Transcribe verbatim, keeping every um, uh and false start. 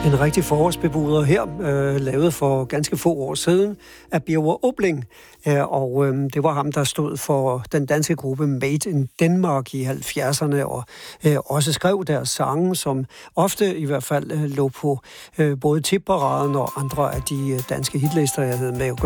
En rigtig forårsbebuder her, øh, lavet for ganske få år siden af Birger Obling. Øh, og øh, det var ham, der stod for den danske gruppe Made in Denmark i halvfjerdserne, og øh, også skrev deres sange, som ofte i hvert fald øh, lå på øh, både tipparaden og andre af de øh, danske hitlister, jeg havde med at gøre.